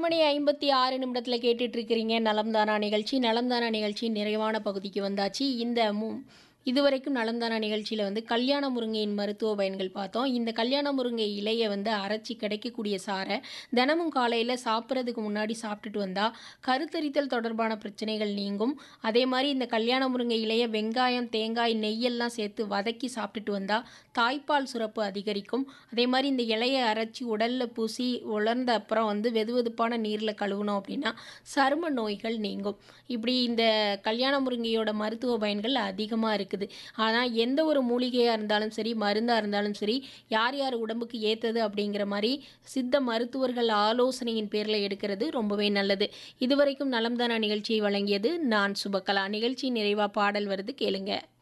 மணி 56 நிமிடத்துல கேட்டுட்டு இருக்கிறீங்க நலம்தானா நிகழ்ச்சி. நலம்தானா நிகழ்ச்சி நிறைவான பகுதிக்கு வந்தாச்சு. இதுவரைக்கும் நலம்தானா நிகழ்ச்சியில கல்யாண முருங்கையின் மருத்துவ பயன்கள் பார்த்தோம். இந்த கல்யாண முருங்கை இலைய அரைச்சு கிடைக்கக்கூடிய சாறை தினமும் காலையில சாப்பிட்றதுக்கு முன்னாடி சாப்பிட்டுட்டு வந்தா கருத்தரித்தல் தொடர்பான பிரச்சனைகள் நீங்கும். அதே மாதிரி இந்த கல்யாண முருங்கை இலைய வெங்காயம், தேங்காய், நெய்யெல்லாம் சேர்த்து வதக்கி சாப்பிட்டுட்டு வந்தா தாய்ப்பால் சுரப்பு அதிகரிக்கும். அதே மாதிரி இந்த இலைய அரைச்சி உடல்ல பூசி உலர்ந்த அப்புறம் வெதுவெதுப்பான நீரில் கழுவுனோம் அப்படின்னா சரும நோய்கள் நீங்கும். இப்படி இந்த கல்யாண முருங்கையோட மருத்துவ பயன்கள் அதிகமாக இருக்குது. ஆனால் எந்த ஒரு மூலிகையாக இருந்தாலும் சரி, மருந்தாக இருந்தாலும் சரி, யார் யார் உடம்புக்கு ஏற்றது அப்படிங்கிற மாதிரி சித்த மருத்துவர்கள் ஆலோசனையின் பேரில் எடுக்கிறது ரொம்பவே நல்லது. இதுவரைக்கும் நலம்தானா நிகழ்ச்சியை வழங்கியது நான் சுபகலா. நிகழ்ச்சி நிறைவா பாடல் வருது, கேளுங்க.